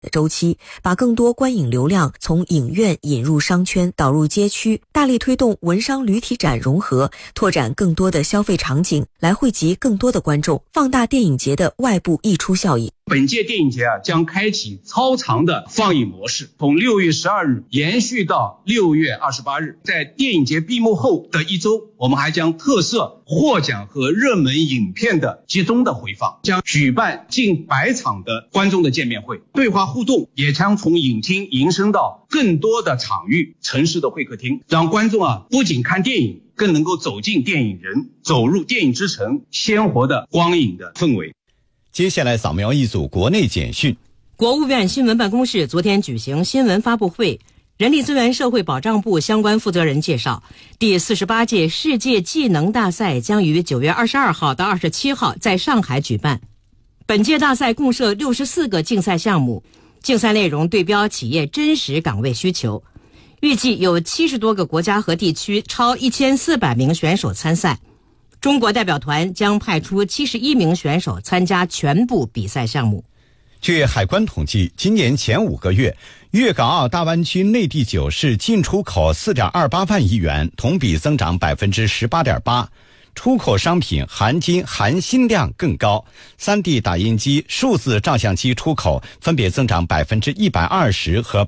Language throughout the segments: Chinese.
周期，把更多观影流量从影院引入商圈，导入街区，大力推动文商旅体展融合，拓展更多的消费场景，来汇集更多的观众，放大电影节的外部溢出效应。 本届电影节将开启超长的放映模式，从6月12日延续到6月28日。在电影节闭幕后的一周，我们还将特设获奖和热门影片的集中的回放，将举办近100场的观众的见面会，对话互动也将从影厅延伸到更多的场域、城市的会客厅，让观众不仅看电影，更能够走进电影人，走入电影之城，鲜活的光影的氛围。 接下来扫描一组国内简讯。 国务院新闻办公室昨天举行新闻发布会，人力资源社会保障部相关负责人介绍，第48届世界技能大赛将于9月22号到27号在上海举办。本届大赛共设64个竞赛项目，竞赛内容对标企业真实岗位需求，预计有70多个国家和地区，超1400名选手参赛。中国代表团将派出71名选手参加全部比赛项目。 据海关统计，今年前5个月，粤港澳大湾区内地9市进出口 4.28 万亿元，同比增长 18.8%。出口商品含金含锌量更高，3D 打印机、数字照相机出口分别增长 120% 和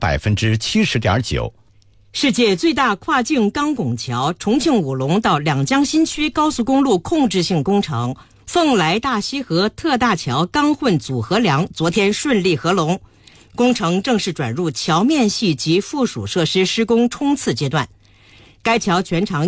70.9%。 世界最大跨境钢拱桥重庆武隆到两江新区高速公路控制性工程凤来大溪河特大桥钢混组合梁昨天顺利合龙，工程正式转入桥面系及附属设施施工冲刺阶段。该桥全长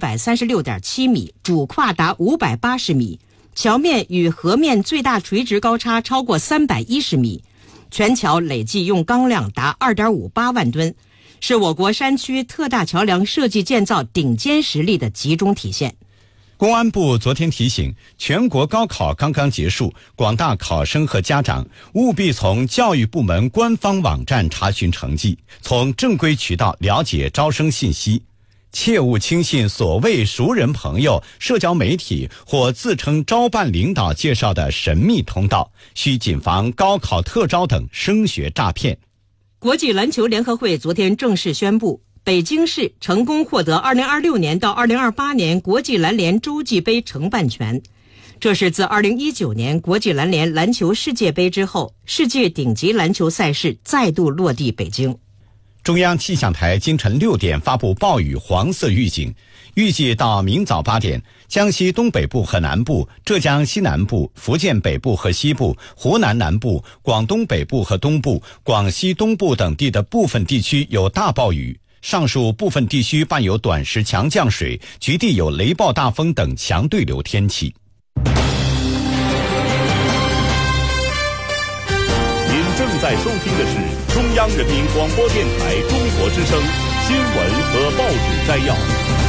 1136.7 米，主跨达580米，桥面与河面最大垂直高差超过310米，全桥累计用钢量达 2.58 万吨，是我国山区特大桥梁设计建造顶尖实力的集中体现。 公安部昨天提醒，全国高考刚刚结束，广大考生和家长务必从教育部门官方网站查询成绩，从正规渠道了解招生信息，切勿轻信所谓熟人朋友、社交媒体或自称招办领导介绍的神秘通道，需谨防高考特招等升学诈骗。 国际篮球联合会昨天正式宣布，北京市成功获得2026年到2028年国际篮联洲际杯承办权。这是自2019年国际篮联篮球世界杯之后，世界顶级篮球赛事再度落地北京。 中央气象台今晨6点发布暴雨黄色预警，预计到明早8点，江西东北部和南部、浙江西南部、福建北部和西部、湖南南部、广东北部和东部、广西东部等地的部分地区有大暴雨，上述部分地区伴有短时强降水，局地有雷暴大风等强对流天气。 您正在收听的是中央人民广播电台中国之声新闻和报纸摘要。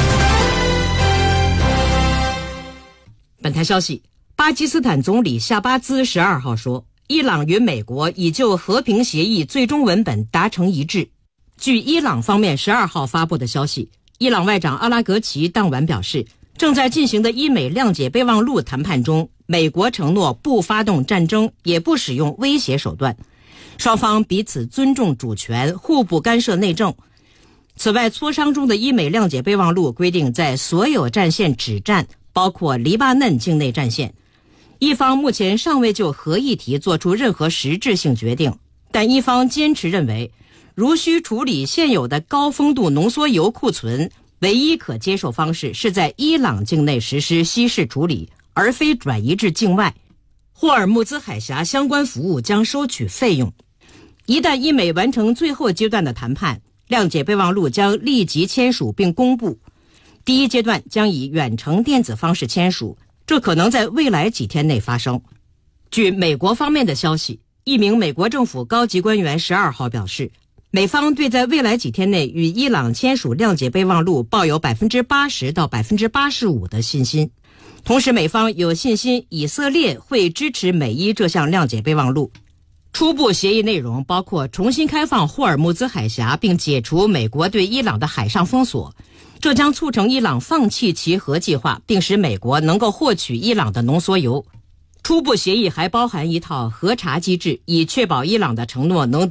本台消息，巴基斯坦总理夏巴兹12号说，伊朗与美国已就和平协议最终文本达成一致。据伊朗方面12号发布的消息，伊朗外长阿拉格齐当晚表示，正在进行的伊美谅解备忘录谈判中，美国承诺不发动战争，也不使用威胁手段，双方彼此尊重主权，互不干涉内政。此外，磋商中的伊美谅解备忘录规定，在所有战线止战，包括黎巴嫩境内战线。一方目前尚未就核议题做出任何实质性决定，但一方坚持认为，如需处理现有的高丰度浓缩铀库存，唯一可接受方式是在伊朗境内实施稀释处理，而非转移至境外。霍尔木兹海峡相关服务将收取费用。一旦伊美完成最后阶段的谈判，谅解备忘录将立即签署并公布。第一阶段将以远程电子方式签署，这可能在未来几天内发生。据美国方面的消息，一名美国政府高级官员12号表示，美方对在未来几天内与伊朗签署谅解备忘录抱有 80% 到 85% 的信心。同时，美方有信心以色列会支持美伊这项谅解备忘录。初步协议内容包括重新开放霍尔木兹海峡，并解除美国对伊朗的海上封锁，这将促成伊朗放弃其核计划，并使美国能够获取伊朗的浓缩铀。 初步协议还包含一套核查机制，以确保伊朗的承诺能